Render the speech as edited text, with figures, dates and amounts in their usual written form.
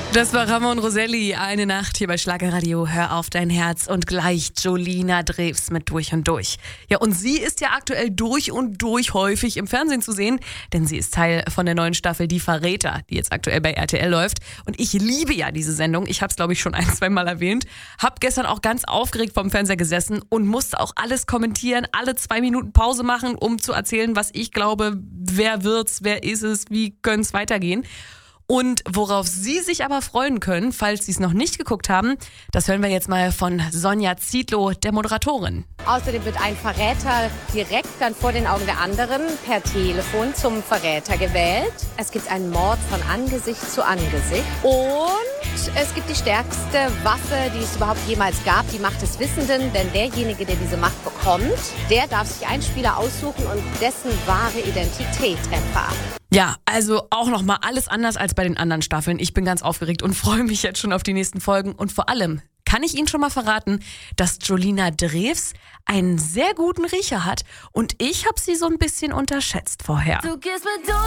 Das war Ramon Roselli, eine Nacht hier bei Schlagerradio. Hör auf dein Herz und gleich Jolina Drews mit Durch und Durch. Ja, und sie ist ja aktuell durch und durch häufig im Fernsehen zu sehen, denn sie ist Teil von der neuen Staffel Die Verräter, die jetzt aktuell bei RTL läuft. Und ich liebe ja diese Sendung. Ich habe es, glaube ich, schon 1-2 Mal erwähnt. Hab gestern auch ganz aufgeregt vorm Fernseher gesessen und musste auch alles kommentieren, alle 2 Minuten Pause machen, um zu erzählen, was ich glaube, wer wird's, wer ist es, wie könnte es weitergehen. Und worauf Sie sich aber freuen können, falls Sie es noch nicht geguckt haben, das hören wir jetzt mal von Sonja Zietlow, der Moderatorin. Außerdem wird ein Verräter direkt dann vor den Augen der anderen per Telefon zum Verräter gewählt. Es gibt einen Mord von Angesicht zu Angesicht. Und es gibt die stärkste Waffe, die es überhaupt jemals gab, die Macht des Wissenden. Denn derjenige, der diese Macht bekommt, der darf sich einen Spieler aussuchen und dessen wahre Identität erfahren. Ja, also auch nochmal alles anders als bei den anderen Staffeln. Ich bin ganz aufgeregt und freue mich jetzt schon auf die nächsten Folgen. Und vor allem kann ich Ihnen schon mal verraten, dass Jolina Drews einen sehr guten Riecher hat. Und ich habe sie so ein bisschen unterschätzt vorher. Du gehst mir durch.